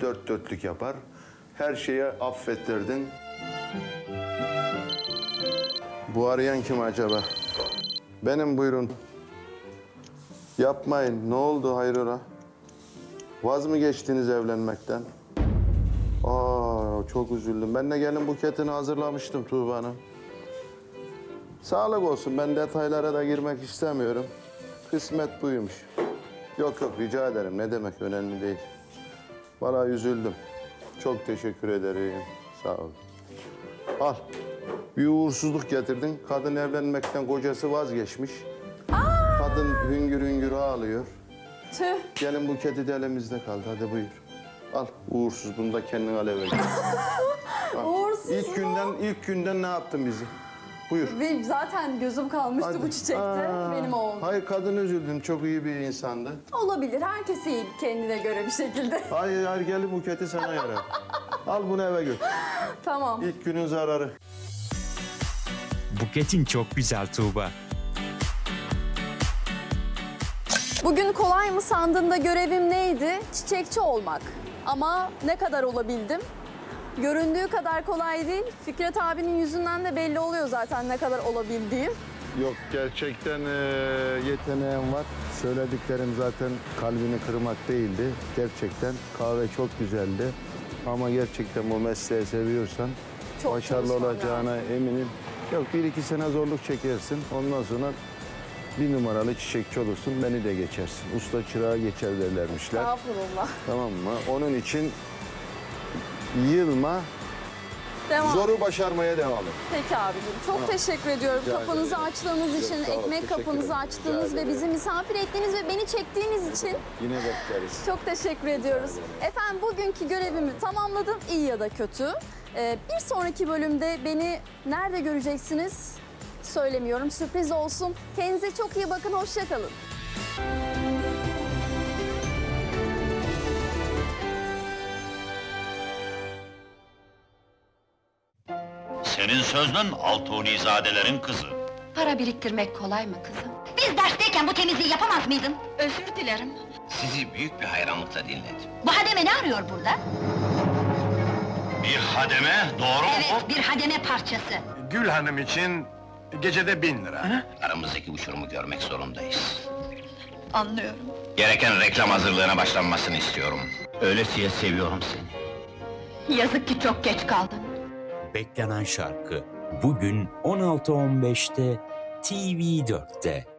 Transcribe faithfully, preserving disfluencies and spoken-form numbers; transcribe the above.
işini dört dörtlük yapar. Her şeye affettirdin. Bu arayan kim acaba? Benim, buyurun. Yapmayın. Ne oldu hayrola? Vaz mı geçtiniz evlenmekten? Aa, çok üzüldüm. Ben de gelin buketini hazırlamıştım Tuğba Hanım. Sağlık olsun. Ben detaylara da girmek istemiyorum. Kısmet buymuş. Yok yok, rica ederim. Ne demek, önemli değil. Vallahi üzüldüm. Çok teşekkür ederim. Sağ ol. Al. Bir uğursuzluk getirdin. Kadın evlenmekten, kocası vazgeçmiş. Aa! Kadın hüngür hüngür ağlıyor. Tüh. Gelin buketi de elimizde kaldı. Hadi buyur. Al. Uğursuz, bunu da kendin al eve. Uğursuz İlk mu? günden, ilk günden ne yaptın bizi? Buyur. Benim zaten gözüm kalmıştı Hadi. bu çiçekte. Aa, Benim oğlum. Hayır, kadın üzüldün. Çok iyi bir insandı. Olabilir. Herkes iyi kendine göre bir şekilde. Hayır, hayır, gelin buketi sana yarar. Al bunu eve götür. Tamam. İlk günün zararı. Buketin çok güzel Tuğba. Bugün kolay mı sandığında görevim neydi? Çiçekçi olmak. Ama ne kadar olabildim? Göründüğü kadar kolay değil. Fikret abinin yüzünden de belli oluyor zaten ne kadar olabildiğim. Yok, gerçekten e, yeteneğim var. Söylediklerim zaten kalbini kırmak değildi. Gerçekten kahve çok güzeldi. Ama gerçekten bu mesleği seviyorsan Çok başarılı çalışmam olacağına eminim. Yok, bir iki sene zorluk çekersin. Ondan sonra bir numaralı çiçekçi olursun, beni de geçersin. Usta çırağı geçer derlermişler. Estağfurullah. Tamam mı? Onun için yılma, Devam. zoru başarmaya devam et. Peki abicim. Çok teşekkür ediyorum Rica kapınızı ederim. açtığınız Yok, için, sağ ol, ekmek teşekkür kapınızı ederim. açtığınız Rica ve ederim. bizi misafir ettiğiniz ve beni çektiğiniz için Yine bekleriz. çok teşekkür ediyoruz. Efendim bugünkü görevimi tamamladım, iyi ya da kötü. Ee, bir sonraki bölümde beni nerede göreceksiniz söylemiyorum, sürpriz olsun. Kendinize çok iyi bakın, hoşça kalın. Senin sözlün Altunizadelerin kızı. Para biriktirmek kolay mı kızım? Biz dersteyken bu temizliği yapamaz mıydın? Özür dilerim. Sizi büyük bir hayranlıkla dinledim. Bu hademe ne arıyor burada? Bir hademe, doğru mu Evet, bu? bir hademe parçası. Gül Hanım için gecede bin lira. Aramızdaki uçurumu görmek zorundayız. Anlıyorum. Gereken reklam hazırlığına başlanmasını istiyorum. Öylesiye seviyorum seni. Yazık ki çok geç kaldın. Beklenen şarkı bugün on altı on beşte T V dörtte.